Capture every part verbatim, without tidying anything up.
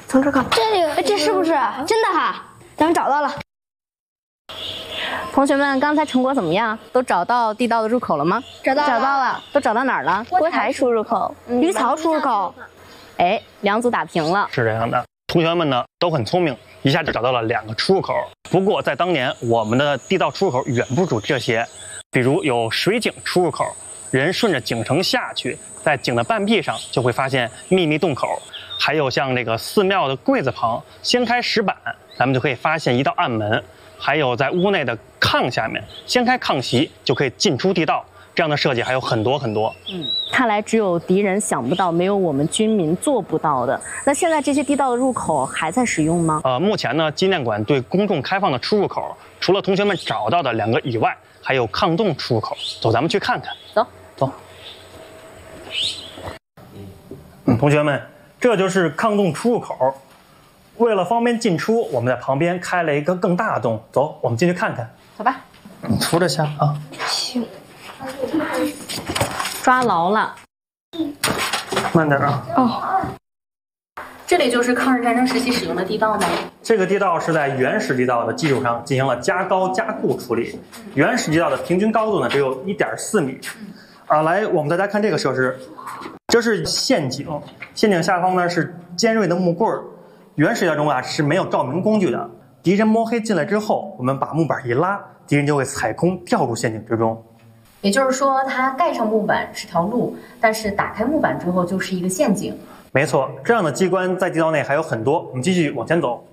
从这看， 这里， 哎，这是不是真的哈？咱们找到了。 同学们，刚才成果怎么样？都找到地道的入口了吗？ 找到了， 找到了，都找到哪儿了？ 锅台出入口、鱼槽出入口。 哎，两组打平了。 是这样的，同学们呢都很聪明，一下就找到了两个出入口。不过在当年，我们的地道出入口远不止这些，比如有水井出入口，人顺着井绳下去，在井的半壁上就会发现秘密洞口。还有像这个寺庙的柜子旁掀开石板，咱们就可以发现一道暗门。还有在屋内的炕下面掀开炕席，就可以进出地道。这样的设计还有很多很多。 嗯，看来只有敌人想不到，没有我们军民做不到的。那现在这些地道的入口还在使用吗？ 呃，目前呢，纪念馆对公众开放的出入口，除了同学们找到的两个以外，还有炕洞出入口。走，咱们去看看。 走走。嗯，同学们，这就是炕洞出入口。为了方便进出，我们在旁边开了一个更大的洞。走，我们进去看看。 走吧。 你扶着下啊。 行。 抓牢了。 慢点啊。 哦。 这里就是抗日战争时期使用的地道吗？ 这个地道是在原始地道的基础上进行了加高加固处理。原始地道的平均高度呢只有一点四米。啊，来，我们大家看这个设施，这是陷阱，陷阱下方呢是尖锐的木棍儿。原始地道中啊是没有照明工具的，敌人摸黑进来之后，我们把木板一拉，敌人就会踩空掉入陷阱之中。 也就是说，它盖上木板是条路，但是打开木板之后就是一个陷阱。 没错，这样的机关在地道内还有很多。我们继续往前走。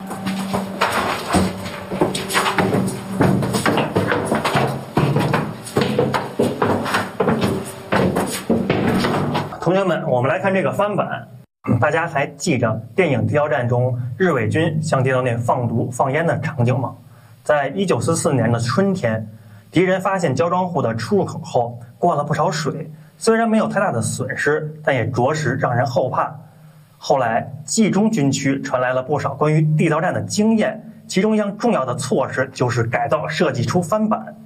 同学们，我们来看这个翻板。大家还记着电影《地道战》中日伪军向地道内放毒放烟的场景吗？在一九四四年的春天，敌人发现焦庄户的出入口后灌了不少水，虽然没有太大的损失，但也着实让人后怕。后来冀中军区传来了不少关于地道战的经验，其中一项重要的措施就是改造设计出翻板。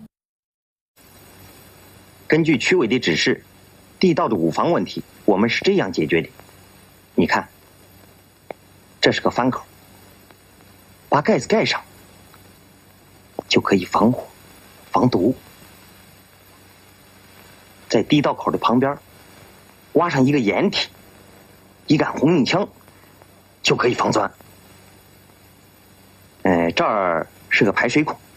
根据区委的指示，地道的五防问题我们是这样解决的。你看，这是个翻口，把盖子盖上，就可以防火、防毒。在地道口的旁边，挖上一个掩体，一杆红缨枪，就可以防钻。呃，这儿是个排水孔，